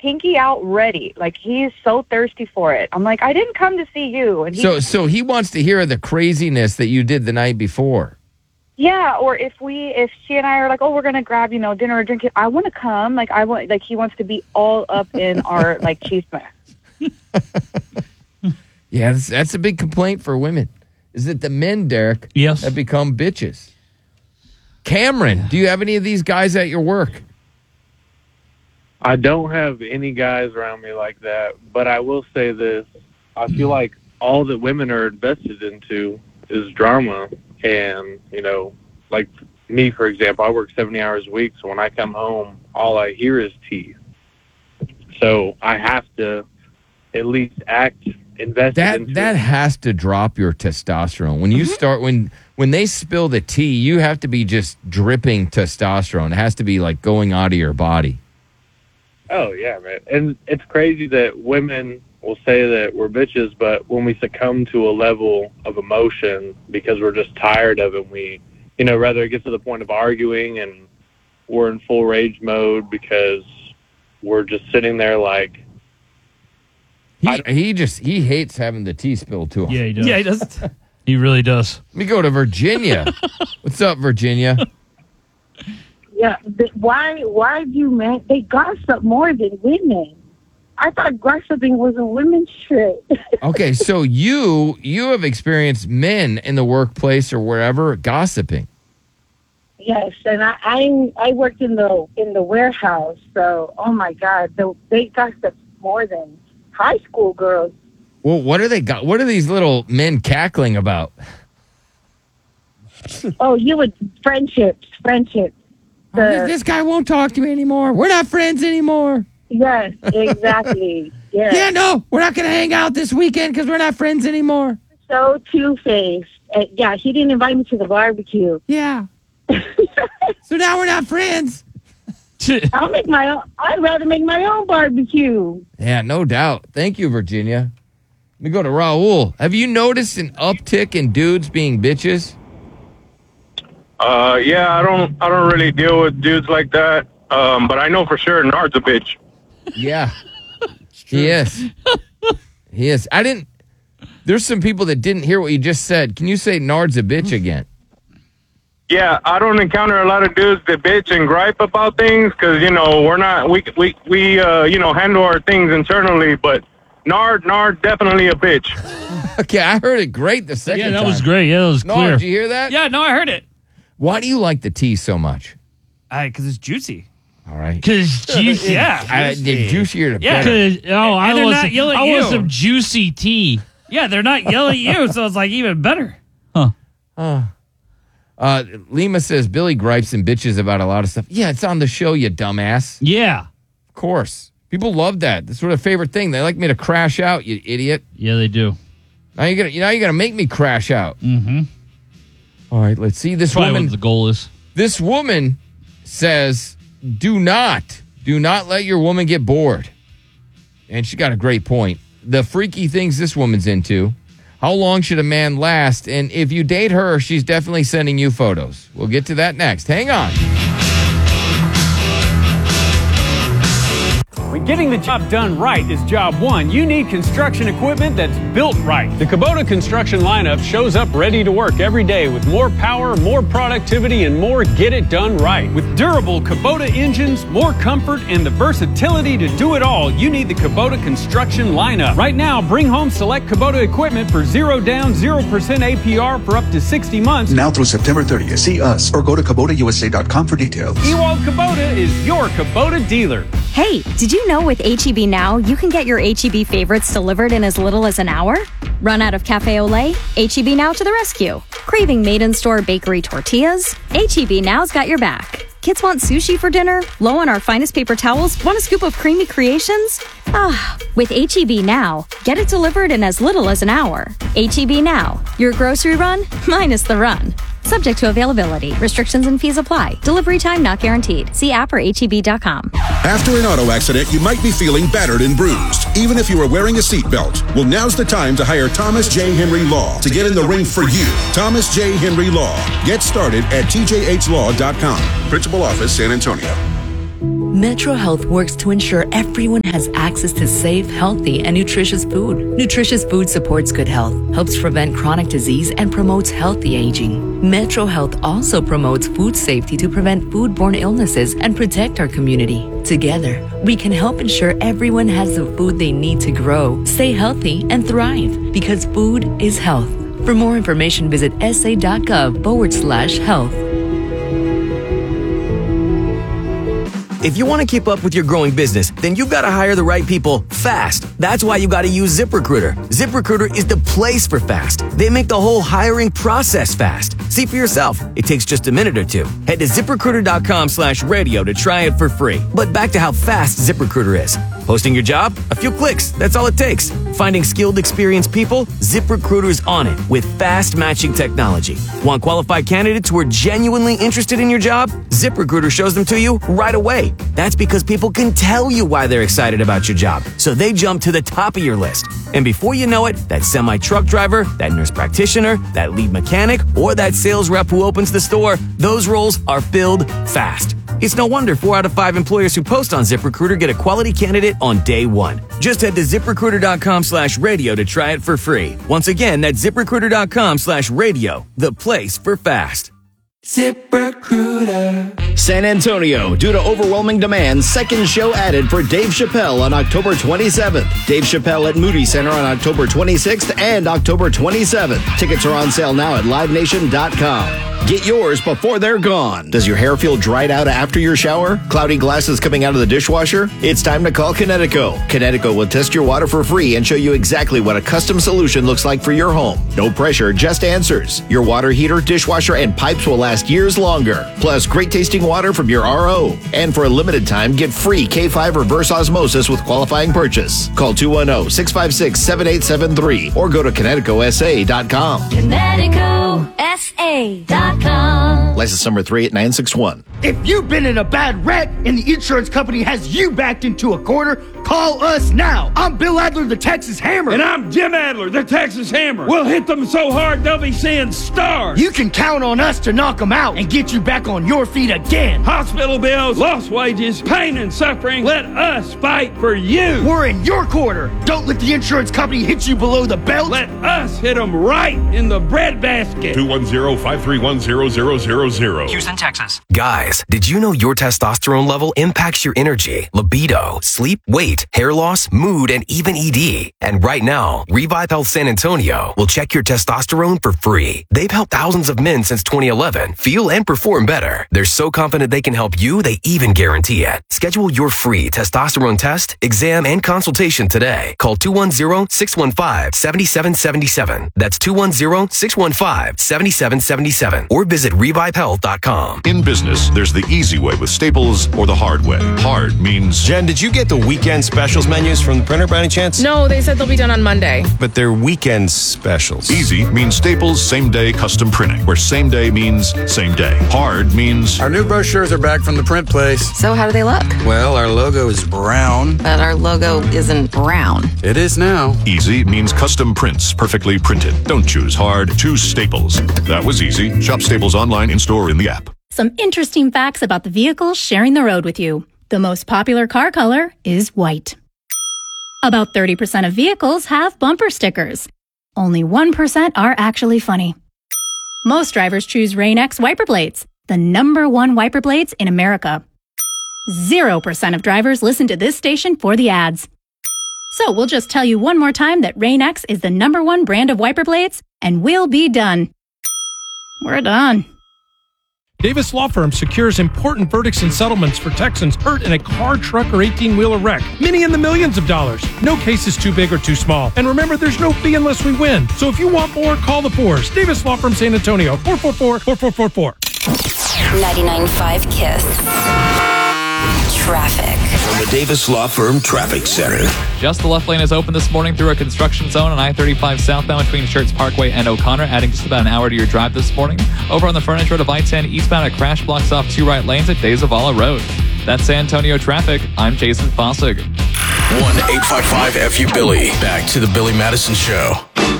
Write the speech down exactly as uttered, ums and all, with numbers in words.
pinky out ready. Like, he's so thirsty for it. I'm like, I didn't come to see you. And he, So so he wants to hear the craziness that you did the night before. yeah, or if we, if she and I are like, oh, we're going to grab, you know, dinner or drink it, I want to come. Like, I want, like, he wants to be all up in our, like, chisme. Yeah, that's, that's a big complaint for women. Is that the men, Derek, yes. have become bitches. Cameron, do you have any of these guys at your work? I don't have any guys around me like that, but I will say this. I feel like all that women are invested into is drama. And, you know, like me, for example, I work seventy hours a week, so when I come home, all I hear is tea. So I have to at least act invested That into that it. has to drop your testosterone. When you start when when they spill the tea, you have to be just dripping testosterone. It has to be like going out of your body. Oh, yeah, man. And it's crazy that women will say that we're bitches, but when we succumb to a level of emotion because we're just tired of it, we, you know, rather it gets to the point of arguing and we're in full rage mode because we're just sitting there like, He he just he hates having the tea spilled to him. Yeah, he does. Yeah, he does. He really does. Let me go to Virginia. What's up, Virginia? Yeah, but why? Why do men? They gossip more than women. I thought gossiping was a women's trait. Okay, so you you have experienced men in the workplace or wherever gossiping. Yes, and I, I I worked in the in the warehouse, so oh my God, the, they gossip more than high school girls. Well, what are they got? What are these little men cackling about? Oh, you would friendships, friendships. Oh, this, this guy won't talk to me anymore. We're not friends anymore. Yes, exactly. Yeah. Yeah, no, we're not going to hang out this weekend because we're not friends anymore. So two-faced. Uh, yeah, he didn't invite me to the barbecue. Yeah. So now we're not friends. I'll make my own. I'd rather make my own barbecue. Yeah, no doubt. Thank you, Virginia. Let me go to Raul. Have you noticed an uptick in dudes being bitches? Uh, yeah, I don't, I don't really deal with dudes like that. Um, but I know for sure Nard's a bitch. Yeah, he is. He is. I didn't. There's some people that didn't hear what you just said. Can you say Nard's a bitch again? Yeah, I don't encounter a lot of dudes that bitch and gripe about things because, you know, we're not, we, we, we uh, you know, handle our things internally, but Nard, Nard, definitely a bitch. Okay, I heard it great the second Yeah, time. that was great. Yeah, that was Nard, clear. did you hear that? Yeah, no, I heard it. Why do you like the tea so much? Because it's juicy. All right. Because juicy. Yeah. I, the juicier the Yeah. better. Cause, oh, I And they're want, not some, yelling I at want you. some juicy tea. Yeah, they're not yelling at you, so it's like even better. Uh, uh, Lima says Billy gripes and bitches about a lot of stuff. Yeah, it's on the show, you dumbass. Yeah. Of course. People love that. That's sort of favorite thing. They like me to crash out, you idiot. Yeah, they do. Now you're gonna, now you're gonna make me crash out. Mm-hmm. All right, let's see. This Probably woman. what the goal is. This woman says, "Do not, do not let your woman get bored." And she got a great point. The freaky things this woman's into. How long should a man last? And if you date her, she's definitely sending you photos. We'll get to that next. Hang on. When getting the job done right is job one, you need construction equipment that's built right. The Kubota construction lineup shows up ready to work every day with more power, more productivity, and more get it done right. With durable Kubota engines, more comfort, and the versatility to do it all, you need the Kubota construction lineup. Right now, bring home select Kubota equipment for zero down, zero percent A P R for up to sixty months. Now through September thirtieth. See us or go to Kubota U S A dot com for details. Ewald Kubota is your Kubota dealer. Hey, did you know with H E B Now, you can get your H E B favorites delivered in as little as an hour? Run out of Cafe Olay? H E B Now to the rescue. Craving made-in-store bakery tortillas? H E B Now's got your back. Kids want sushi for dinner? Low on our finest paper towels? Want a scoop of creamy creations? Ah, with H E B Now, get it delivered in as little as an hour. H E B Now, your grocery run minus the run. Subject to availability. Restrictions and fees apply. Delivery time not guaranteed. See app or H E B dot com. After an auto accident, you might be feeling battered and bruised, even if you are wearing a seatbelt. Well, now's the time to hire Thomas J. Henry Law to get in the ring for you. Thomas J. Henry Law. Get started at T J H law dot com. Principal Office, San Antonio. Metro Health works to ensure everyone has access to safe, healthy, and nutritious food. Nutritious food supports good health, helps prevent chronic disease, and promotes healthy aging. Metro Health also promotes food safety to prevent foodborne illnesses and protect our community. Together, we can help ensure everyone has the food they need to grow, stay healthy, and thrive, because food is health. For more information, visit sa.gov forward slash health. If you want to keep up with your growing business, then you've got to hire the right people fast. That's why you got to use ZipRecruiter. ZipRecruiter is the place for fast. They make the whole hiring process fast. See for yourself. It takes just a minute or two. Head to ZipRecruiter.com slash radio to try it for free. But back to how fast ZipRecruiter is. Posting your job? A few clicks. That's all it takes. Finding skilled, experienced people? ZipRecruiter's on it with fast matching technology. Want qualified candidates who are genuinely interested in your job? ZipRecruiter shows them to you right away. That's because people can tell you why they're excited about your job, so they jump to the top of your list. And before you know it, that semi-truck driver, that nurse practitioner, that lead mechanic, or that sales rep who opens the store, those roles are filled fast. It's no wonder four out of five employers who post on ZipRecruiter get a quality candidate on day one. Just head to ZipRecruiter.com slash radio to try it for free. Once again, that's ZipRecruiter.com slash radio, the place for fast. ZipRecruiter. San Antonio, due to overwhelming demand, second show added for Dave Chappelle on October twenty-seventh. Dave Chappelle at Moody Center on October twenty-sixth and October twenty-seventh. Tickets are on sale now at live nation dot com. Get yours before they're gone. Does your hair feel dried out after your shower? Cloudy glasses coming out of the dishwasher? It's time to call Kinetico. Kinetico will test your water for free and show you exactly what a custom solution looks like for your home. No pressure, just answers. Your water heater, dishwasher, and pipes will last years longer. Plus, great tasting water from your R O. And for a limited time, get free K five reverse osmosis with qualifying purchase. Call two one zero, six five six, seven eight seven three or go to Kinetico S A dot com. Kinetico S A dot com. License number three eight nine six one. If you've been in a bad wreck and the insurance company has you backed into a corner, call us now. I'm Bill Adler, the Texas Hammer. And I'm Jim Adler, the Texas Hammer. We'll hit them so hard they'll be seeing stars. You can count on us to knock them out and get you back on your feet again. Hospital bills, lost wages, pain and suffering. Let us fight for you. We're in your corner. Don't let the insurance company hit you below the belt. Let us hit them right in the breadbasket. two one zero, five three one, zero zero zero zero. Houston, Texas. Guys, did you know your testosterone level impacts your energy, libido, sleep, weight, hair loss, mood, and even E D? And right now, Revive Health San Antonio will check your testosterone for free. They've helped thousands of men since twenty eleven feel and perform better. They're so confident they can help you, they even guarantee it. Schedule your free testosterone test, exam, and consultation today. Call two one zero, six one five, seven seven seven seven. That's two one zero, six one five, seven seven seven seven. Or visit revive health dot com. In business, there's the easy way with Staples or the hard way. Hard means... Jen, did you get the weekend specials menus from the printer by any chance? No, they said they'll be done on Monday. But they're weekend specials. Easy means Staples same-day custom printing, where same day means same day. Hard means... Our new brochures are back from the print place. So how do they look? Well, our logo is brown. But our logo isn't brown. It is now. Easy means custom prints, perfectly printed. Don't choose hard, choose Staples. That was easy. Shop Staples online, in-store, in the app. Some interesting facts about the vehicles sharing the road with you. The most popular car color is white. About thirty percent of vehicles have bumper stickers. Only one percent are actually funny. Most drivers choose Rain-X wiper blades, the number one wiper blades in America. Zero percent of drivers listen to this station for the ads. So we'll just tell you one more time that Rain-X is the number one brand of wiper blades, and we'll be done. We're done. Davis Law Firm secures important verdicts and settlements for Texans hurt in a car, truck, or eighteen-wheeler wreck. Many in the millions of dollars. No case is too big or too small. And remember, there's no fee unless we win. So if you want more, call the Fours. Davis Law Firm San Antonio, four four four, four four four four. ninety-nine point five KISS. Traffic. From the Davis Law Firm Traffic Center. Just the left lane is open this morning through a construction zone on I thirty-five southbound between Schertz Parkway and O'Connor, adding just about an hour to your drive this morning. Over on the frontage road of I ten eastbound, a crash blocks off two right lanes at De Zavala Road. That's San Antonio traffic. I'm Jason Fossig. one eight five five F U Billy. Back to the Billy Madison Show.